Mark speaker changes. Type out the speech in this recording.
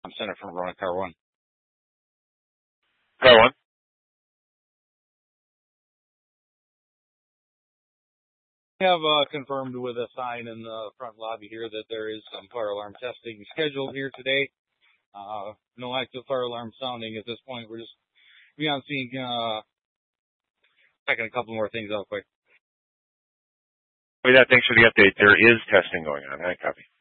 Speaker 1: I'm Center from Verona, Car 1.
Speaker 2: Car 1.
Speaker 1: We have confirmed with a sign in the front lobby here that there is some fire alarm testing scheduled here today. No active fire alarm sounding at this point. We're just beyond seeing, checking a couple more things out quick.
Speaker 2: Thanks for the update. There is testing going on. I copy.